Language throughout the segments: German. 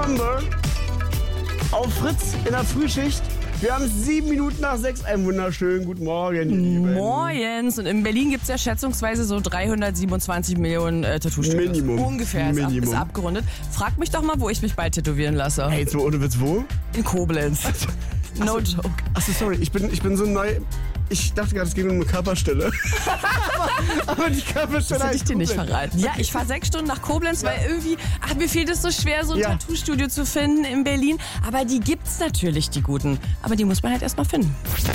Bombe auf Fritz in der Frühschicht. Wir haben 7 Minuten nach 6. Einen wunderschönen guten Morgen, ihr Lieben. Morgens. Und in Berlin gibt es ja schätzungsweise so 327 Millionen Tattoo-Studios. Minimum. Ungefähr, ist abgerundet. Frag mich doch mal, wo ich mich bald tätowieren lasse. Hey, jetzt mal ohne Witz, wo? In Koblenz. No joke. Achso, sorry, ich bin so neu. Ich dachte gerade, es ging um eine Körperstelle. aber die Körperstelle Das hätte ich dir nicht verraten. Ja, ich fahre 6 Stunden nach Koblenz, weil irgendwie, mir fehlt es so schwer, so ein Tattoo-Studio zu finden in Berlin. Aber die gibt's natürlich, die guten. Aber die muss man halt erstmal finden.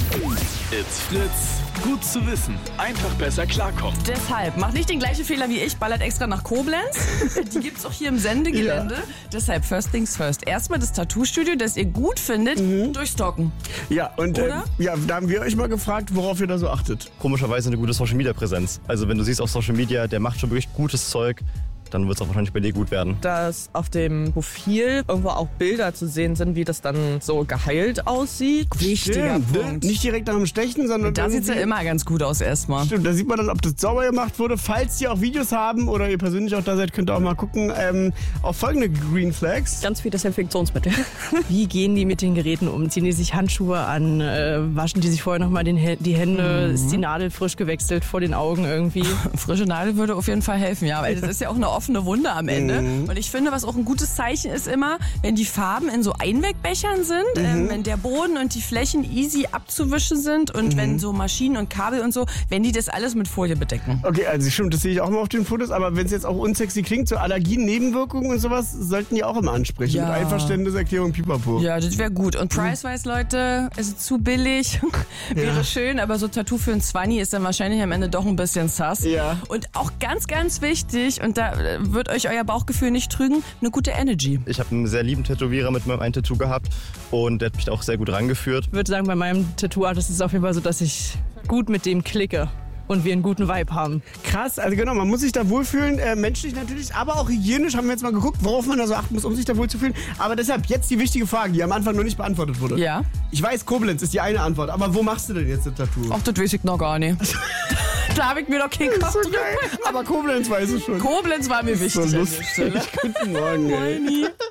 It's Fritz. Gut zu wissen. Einfach besser klarkommen. Deshalb, macht nicht den gleichen Fehler wie ich, ballert extra nach Koblenz. Die gibt's auch hier im Sendegelände. Ja. Deshalb, first things first. Erstmal das Tattoo-Studio, das ihr gut findet, durchstalken. Ja, und da haben wir euch mal gefragt, worauf ihr da so achtet. Komischerweise eine gute Social-Media-Präsenz. Also wenn du siehst auf Social Media, der macht schon wirklich gutes Zeug, dann wird es auch wahrscheinlich bei dir gut werden. Dass auf dem Profil irgendwo auch Bilder zu sehen sind, wie das dann so geheilt aussieht. Wichtiger Punkt. Nicht direkt nach dem Stechen, sondern da sieht es ja immer ganz gut aus erstmal. Stimmt, da sieht man dann, ob das sauber gemacht wurde. Falls ihr auch Videos haben oder ihr persönlich auch da seid, könnt ihr auch mal gucken auf folgende Green Flags. Ganz viel Desinfektionsmittel. Wie gehen die mit den Geräten um? Ziehen die sich Handschuhe an? Waschen die sich vorher nochmal die Hände? Ist die Nadel frisch gewechselt vor den Augen irgendwie? Frische Nadel würde auf jeden Fall helfen, ja, weil das ist ja auch eine offene Wunde am Ende. Und ich finde, was auch ein gutes Zeichen ist immer, wenn die Farben in so Einwegbechern sind, wenn der Boden und die Flächen easy abzuwischen sind und wenn so Maschinen und Kabel und so, wenn die das alles mit Folie bedecken. Okay, also stimmt, das sehe ich auch mal auf den Fotos, aber wenn es jetzt auch unsexy klingt, so Allergien, Nebenwirkungen und sowas, sollten die auch immer ansprechen. Ja. Mit Einverständniserklärung, pipapo. Ja, das wäre gut. Und Price-wise, Leute, ist zu billig. Wäre schön, aber so Tattoo für ein 20 ist dann wahrscheinlich am Ende doch ein bisschen sass. Ja. Und auch ganz, ganz wichtig, und da wird euch euer Bauchgefühl nicht trügen, eine gute Energy. Ich habe einen sehr lieben Tätowierer mit meinem einen Tattoo gehabt und der hat mich da auch sehr gut rangeführt. Ich würde sagen, bei meinem Tattoo-Artist ist es auf jeden Fall so, dass ich gut mit dem klicke und wir einen guten Vibe haben. Krass, also genau, man muss sich da wohlfühlen, menschlich natürlich, aber auch hygienisch, haben wir jetzt mal geguckt, worauf man da so achten muss, um sich da wohlzufühlen. Aber deshalb jetzt die wichtige Frage, die am Anfang noch nicht beantwortet wurde. Ja. Ich weiß, Koblenz ist die eine Antwort, aber wo machst du denn jetzt das Tattoo? Ach, das weiß ich noch gar nicht. Da habe ich mir doch keinen Kopf drüber. Aber Koblenz weiß ich schon. Koblenz war mir wichtig. So lustig. Guten Morgen, ey. Moini.